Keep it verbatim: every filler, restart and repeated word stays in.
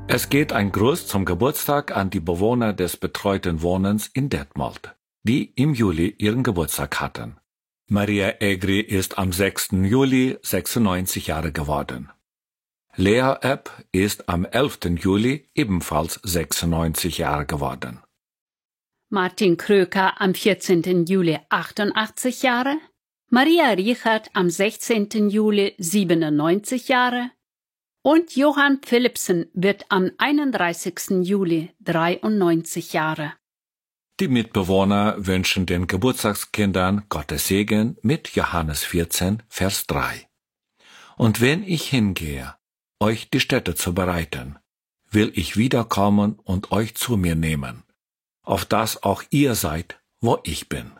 Es geht ein Gruß zum Geburtstag an die Bewohner des betreuten Wohnens in Detmold, die im Juli ihren Geburtstag hatten. Maria Egri ist am sechsten Juli sechsundneunzig Jahre geworden. Lea Epp ist am elften Juli ebenfalls sechsundneunzig Jahre geworden. Martin Kröker am vierzehnten Juli achtundachtzig Jahre, Maria Richert am sechzehnten Juli siebenundneunzig Jahre und Johann Philipsen wird am einunddreißigsten Juli dreiundneunzig Jahre. Die Mitbewohner wünschen den Geburtstagskindern Gottes Segen mit Johannes vierzehn, Vers drei. Und wenn ich hingehe, euch die Stätte zu bereiten, will ich wiederkommen und euch zu mir nehmen, auf dass auch ihr seid, wo ich bin.